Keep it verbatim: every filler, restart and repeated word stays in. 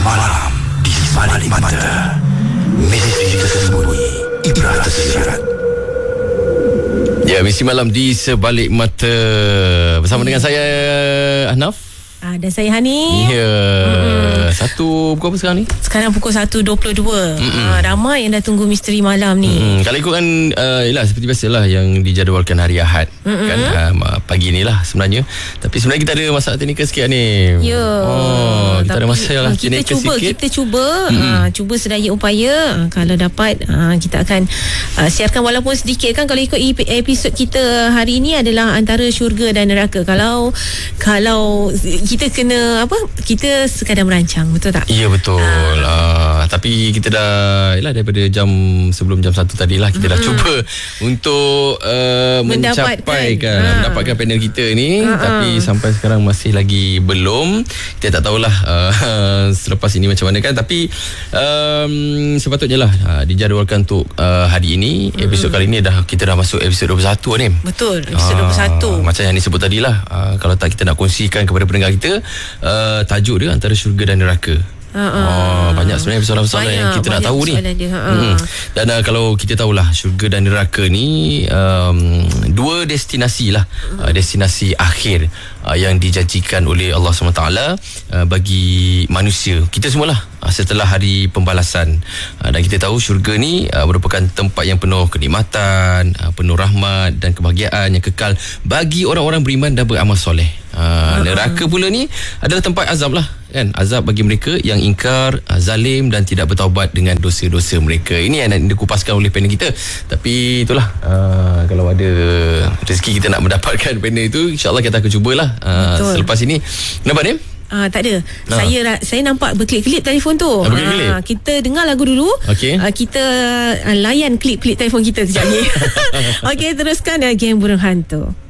Malam di sebalik mata, misteri tersembunyi, ibrah tersirat. Ya, misteri malam di sebalik mata bersama dengan saya Ahnaf. Ah, dan saya Hani. Ya. Mm-hmm. Satu pukul apa sekarang ni? Sekarang pukul satu dua puluh dua. Ah, ramai yang dah tunggu misteri malam ni. Mm-hmm. Kalau ikutkan uh, yalah, seperti biasalah yang dijadualkan hari Ahad, mm-hmm. kan uh, pagi ni lah sebenarnya. Tapi sebenarnya kita ada masalah teknikal sikit ni. Ya. Oh, kita Tapi, ada masalah kita teknikal cuba, sikit. Kita cuba mm-hmm. ah, cuba sedaya upaya. Ah, kalau dapat ah, kita akan ah, siarkan walaupun sedikit kan. Kalau ikut episod kita hari ini adalah antara syurga dan neraka. Kalau Kalau kita kena apa, kita sekadar merancang, betul tak? Ya, betul. Ah. Ah, tapi kita dah yalah, daripada jam sebelum jam satu tadi lah kita hmm. dah cuba untuk uh, mencapai kan, ah. mendapatkan panel kita ni, ah. tapi sampai sekarang masih lagi belum. Kita tak tahulah uh, selepas ini macam mana kan, tapi um, sepatutnya lah uh, dijadualkan untuk uh, hari ini. hmm. Episod kali ni dah kita dah masuk episod dua puluh satu ni. Betul, episod ah, dua puluh satu. Macam yang disebut tadi lah, uh, kalau tak kita nak kongsikan kepada pendengar kita uh, tajuk dia antara syurga dan neraka. Uh, uh, oh, banyak sebenarnya soalan-soalan yang kita nak tahu ni. Dia, uh. hmm. Dan uh, kalau kita tahulah syurga dan neraka ni um, dua destinasi lah, uh. Uh, destinasi akhir uh, yang dijanjikan oleh Allah subhanahu wa taala uh, bagi manusia kita semualah uh, setelah hari pembalasan. Uh, dan kita tahu syurga ni uh, merupakan tempat yang penuh kenikmatan, uh, penuh rahmat dan kebahagiaan yang kekal bagi orang-orang beriman dan beramal soleh. Uh, neraka pula ni adalah tempat azab lah kan, azab bagi mereka yang ingkar, uh, zalim dan tidak bertaubat dengan dosa-dosa mereka. Ini yang nak dikupaskan oleh panel kita. Tapi itulah, uh, kalau ada rezeki kita nak mendapatkan panel itu, insyaAllah kita akan cubalah uh, selepas ini. Nampak ni? Ah, tak ada. Ha. Saya saya nampak berkelip-kelip telefon tu. Ha, berkelip-kelip. Ah, kita dengar lagu dulu. Okay. Ah, kita ah, layan klip-klip telefon kita sekejap ni. Okey, teruskan uh, Geng Burung Hantu.